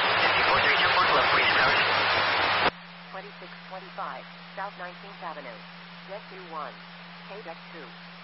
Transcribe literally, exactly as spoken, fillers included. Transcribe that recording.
four three two four, left forty-six hours. twenty-six twenty-five, South nineteenth Avenue. Jet two one. K deck two.